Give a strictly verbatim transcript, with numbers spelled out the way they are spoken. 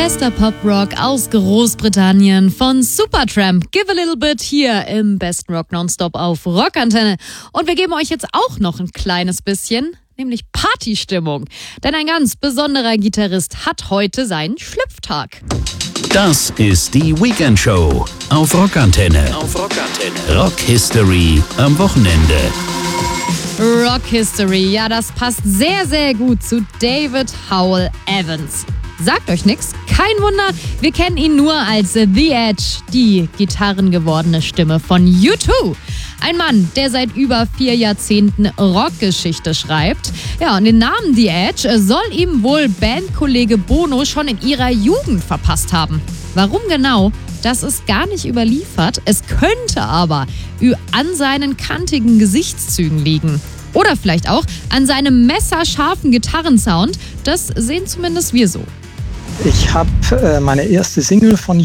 Bester Pop-Rock aus Großbritannien von Supertramp. Give a little bit hier im besten Rock Nonstop auf Rockantenne. Und wir geben euch jetzt auch noch ein kleines bisschen, nämlich Partystimmung. Denn ein ganz besonderer Gitarrist hat heute seinen Schlüpftag. Das ist die Weekend Show auf Rockantenne. Auf Rockantenne. Rock History am Wochenende. Rock History, ja, das passt sehr, sehr gut zu David Howell Evans. Sagt euch nix? Kein Wunder, wir kennen ihn nur als The Edge, die gitarrengewordene Stimme von U zwei. Ein Mann, der seit über vier Jahrzehnten Rockgeschichte schreibt. Ja, und den Namen The Edge soll ihm wohl Bandkollege Bono schon in ihrer Jugend verpasst haben. Warum genau? Das ist gar nicht überliefert. Es könnte aber an seinen kantigen Gesichtszügen liegen. Oder vielleicht auch an seinem messerscharfen Gitarrensound. Das sehen zumindest wir so. Ich habe äh, meine erste Single von